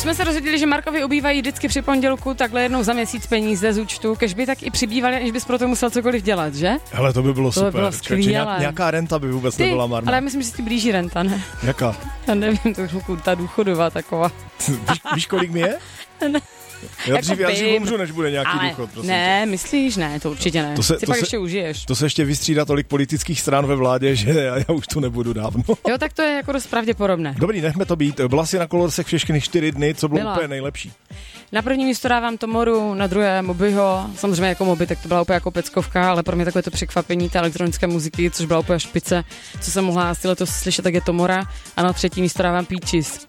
jsme se rozhodli, že Markovi ubývají vždycky při pondělku takhle jednou za měsíc peníze z účtu, kež by tak i přibývaly, aniž bys pro to musel cokoliv dělat, že? Hele, to by bylo super. By bylo skvělé. Nějaká renta by vůbec nebyla marná. Ale já myslím, že si ty blíží renta, ne? Jaká? Já nevím, ta důchodová taková. Víš, kolik mi je? Ne. Já dřív umřu, než bude nějaký důchod, prosím. Ne, myslíš? Ne, to určitě ne. Ty pak ještě užiješ. To se ještě vystřídá tolik politických stran ve vládě, že já už tu nebudu dávno. Jo, tak to je jako dost pravděpodobné. Dobrý, nechme to být. Byla si na Kolorsech všechny 4 dny, co bylo úplně nejlepší? Na první místo dávám Tomoru, na druhé Mobyho, samozřejmě jako Moby, tak to byla úplně jako peckovka, ale pro mě takové to překvapení té elektronické muziky, což byla úplně špice, co jsem mohla asi letos slyšet, tak je Tomora, a na třetí místo dávám Peaches.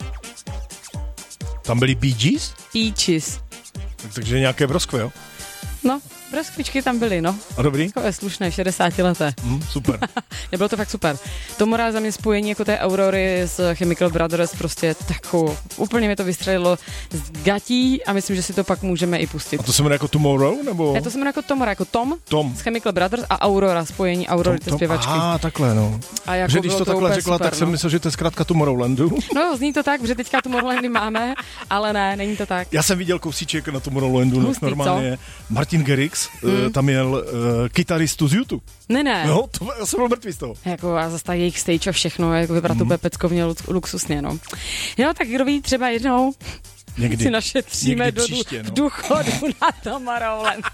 Tam byly Bee Gees? Peaches. Takže nějaké broskve, jo? No, broskvičky tam byly, no. A dobrý? Takové slušné, 60 leté. Super. Nebylo to fakt super. Tomora za mě spojení jako té Aurory s Chemical Brothers, prostě takovou, úplně mi to vystřelilo z gatí a myslím, že si to pak můžeme i pustit. A to se jmenuje jako Tomorrow, nebo? Ne, to se jmenuje jako Tomora, jako Tom z Chemical Brothers a Aurora, spojení Aurory, té zpěvačky. Takhle, no. A jako že když to takhle řekla, super, tak jsem myslel, že to je zkrátka Tomorrowlandu. No, zní to tak, protože teďka Tomorrowlandy máme, ale ne, není to tak. Já jsem viděl kousíček na Tomorrowlandu, normálně. Co? Martin Garrix, tam jel kytaristu z YouTube. Ne. No, já jsem byl mrtvý z toho. Jako a zase jejich stage a všechno, jako vypadá to peckovně luxusně, no. Jo, tak kdo ví, třeba jednou někdy, si našetříme příště, v důchodu na Tomorrowland.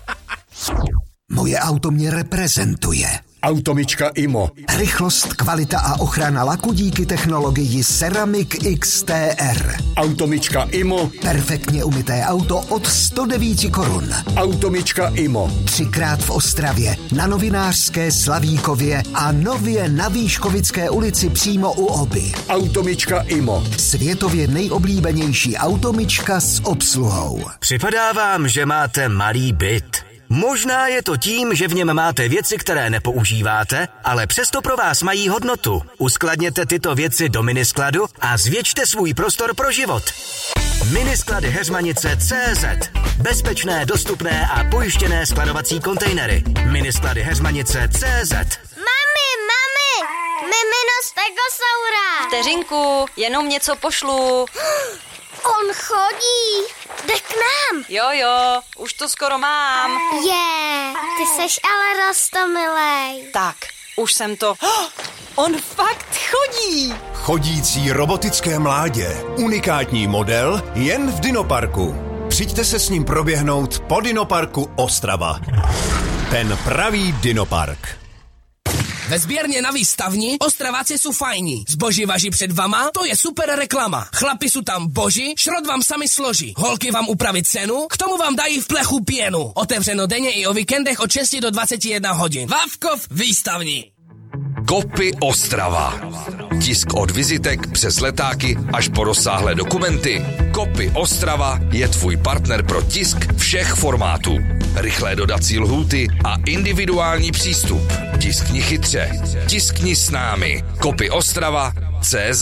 Moje auto mě reprezentuje. Automička IMO. Rychlost, kvalita a ochrana laku díky technologii Ceramic XTR. Automička IMO. Perfektně umyté auto od 109 korun. Automička IMO. 3krát v Ostravě, na Novinářské, Slavíkově a nově na Výškovické ulici přímo u Oby. Automička IMO. Světově nejoblíbenější automička s obsluhou. Připadá vám, že máte malý byt? Možná je to tím, že v něm máte věci, které nepoužíváte, ale přesto pro vás mají hodnotu. Uskladněte tyto věci do miniskladu a zvětšte svůj prostor pro život. Minisklady Heřmanice.cz. Bezpečné, dostupné a pojištěné skladovací kontejnery. Minisklady Heřmanice.cz. Mami, mimino Stegosaura. Vteřinku, jenom něco pošlu. On chodí. Jde k nám. Jo, už to skoro mám. Ty seš ale roztomilej. Tak, už jsem to... On fakt chodí. Chodící robotické mládě. Unikátní model jen v Dinoparku. Přijďte se s ním proběhnout po Dinoparku Ostrava. Ten pravý Dinopark. Ve sběrně na výstavni Ostraváci jsou fajní. Zboží važí před vama, to je super reklama. Chlapi jsou tam boží, šrot vám sami složí. Holky vám upraví cenu, k tomu vám dají v plechu pěnu. Otevřeno denně i o víkendech od 6 do 21 hodin. Vávkov výstavní. Kopy Ostrava. Tisk od vizitek přes letáky až po rozsáhlé dokumenty. Kopy Ostrava je tvůj partner pro tisk všech formátů. Rychlé dodací lhůty a individuální přístup. Tiskni chytře. Tiskni s námi. Kopy Ostrava.cz.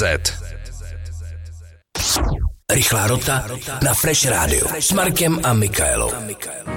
Rychlá rota na Fresh Radio s Markem a Mikaelou.